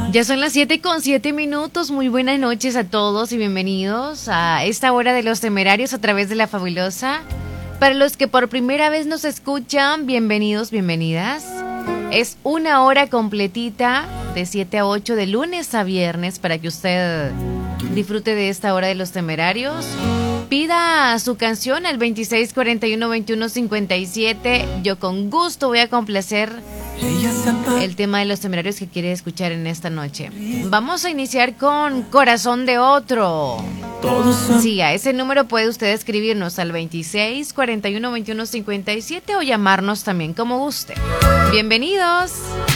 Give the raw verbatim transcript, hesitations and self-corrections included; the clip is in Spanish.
Ya son las siete con siete minutos. Muy buenas noches a todos y bienvenidos a esta hora de Los Temerarios a través de La Fabulosa. Para los que por primera vez nos escuchan, bienvenidos, bienvenidas. Es una hora completita de siete a ocho de lunes a viernes para que usted disfrute de esta hora de Los Temerarios. Pida su canción al veintiséis cuarenta y uno veintiuno cincuenta y siete. Yo con gusto voy a complacer el tema de Los Temerarios que quiere escuchar en esta noche. Vamos a iniciar con Corazón de Otro. Sí, a ese número puede usted escribirnos al veintiséis cuarenta y uno veintiuno cincuenta y siete o llamarnos también como guste. Bienvenidos.